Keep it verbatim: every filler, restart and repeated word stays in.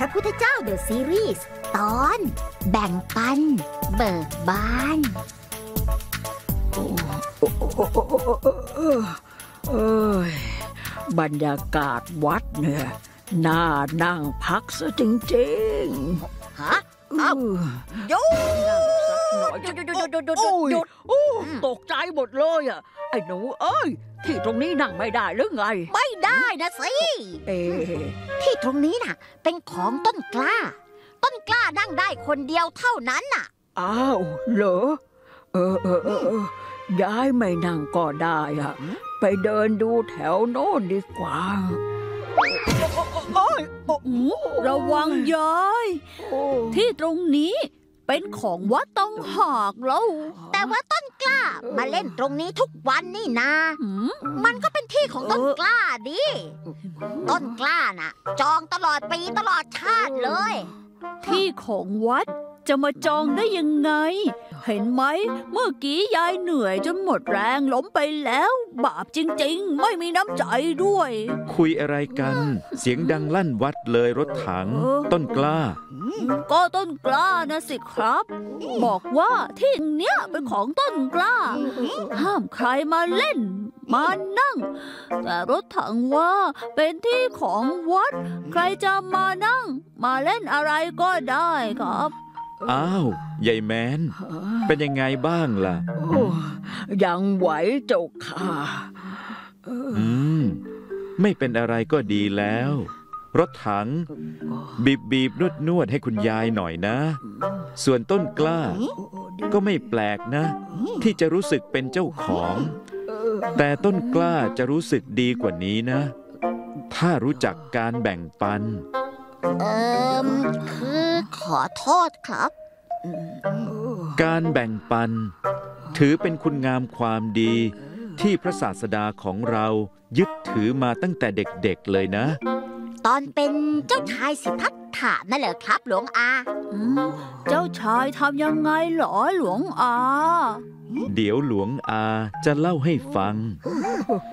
ระพุทธเจ้าเดอะซีรีส์ตอนแบ่งปันเบิกบานเอ้ยบรรยากาศวัดเนี่ยน่านั่งพักซะจริงๆฮะอ้าวหยุดหยุดหยุดหยุดหยุดหยุดหยุดตกใจหมดเลยอ่ะไอ้หนูเอ้ยที่ตรงนี้นั่งไม่ได้หรือไงไม่ได้นะสิเอที่ตรงนี้น่ะเป็นของต้นกล้าต้นกล้านั่งได้คนเดียวเท่านั้นน่ะอ้าวเหรอเออเออเออย้ายไม่นั่งก็ได้อ่ะไปเดินดูแถวโน้นดีกว่าระวังย้ายที่ตรงนี้เป็นของวัดต้องหากแล้วแต่ว่าต้นกล้ามาเล่นตรงนี้ทุกวันนี่นามันก็เป็นที่ของต้นกล้าดิต้นกล้าน่ะจองตลอดปีตลอดชาติเลยที่ของวัดจะมาจองได้ยังไงเห็นไหมเมื่อกี้ยายเหนื่อยจนหมดแรงล้มไปแล้วบาปจริงๆไม่มีน้ำใจด้วยคุยอะไรกันเสียงดังลั่นวัดเลยรถถังต้นกล้าก็ต้นกล้านะสิครับบอกว่าที่เนี้ยเป็นของต้นกล้าห้ามใครมาเล่นมานั่งแต่รถถังว่าเป็นที่ของวัดใครจะมานั่งมาเล่นอะไรก็ได้ครับอ้าวยายแมนเป็นยังไงบ้างล่ะยังไหวเจ้าค่ะอืมไม่เป็นอะไรก็ดีแล้วรถถังบีบบีบนวดนวดให้คุณยายหน่อยนะส่วนต้นกล้าก็ไม่แปลกนะที่จะรู้สึกเป็นเจ้าของแต่ต้นกล้าจะรู้สึกดีกว่านี้นะถ้ารู้จักการแบ่งปันเอ่อคือขอโทษครับการแบ่งปันถือเป็นคุณงามความดีที่พระศาสดาของเรายึดถือมาตั้งแต่เด็กๆเลยนะตอนเป็นเจ้าชายสิทธัตถะนั่นแหละครับหลวงอาเจ้าชายทำยังไงหรอหลวงอาเดี๋ยวหลวงอาจะเล่าให้ฟัง